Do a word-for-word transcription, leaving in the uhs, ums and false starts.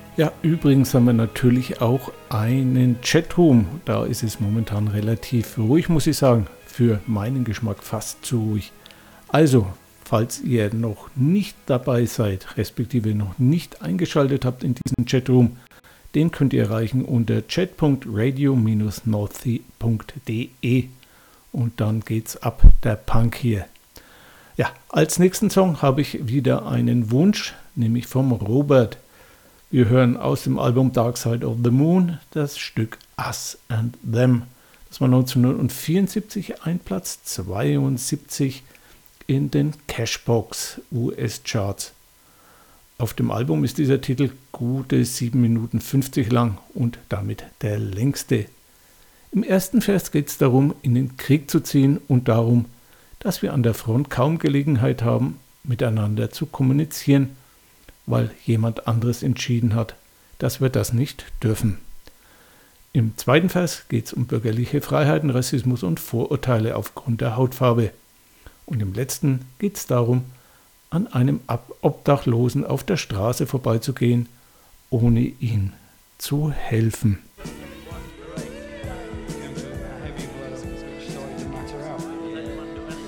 Ja, übrigens haben wir natürlich auch einen Chatroom. Da ist es momentan relativ ruhig, muss ich sagen. Für meinen Geschmack fast zu ruhig. Also, falls ihr noch nicht dabei seid, respektive noch nicht eingeschaltet habt in diesen Chatroom, den könnt ihr erreichen unter chat punkt radio dash nordsee punkt de und dann geht's ab, der Punk hier. Ja, als nächsten Song habe ich wieder einen Wunsch, nämlich vom Robert. Wir hören aus dem Album Dark Side of the Moon das Stück Us and Them. Das war neunzehnhundertvierundsiebzig ein Platz zweiundsiebzig in den Cashbox U S Charts. Auf dem Album ist dieser Titel gute sieben Minuten fünfzig lang und damit der längste. Im ersten Vers geht es darum, in den Krieg zu ziehen und darum, dass wir an der Front kaum Gelegenheit haben, miteinander zu kommunizieren, weil jemand anderes entschieden hat, dass wir das nicht dürfen. Im zweiten Vers geht es um bürgerliche Freiheiten, Rassismus und Vorurteile aufgrund der Hautfarbe. Und im letzten geht es darum, an einem Obdachlosen auf der Straße vorbeizugehen, ohne ihm zu helfen.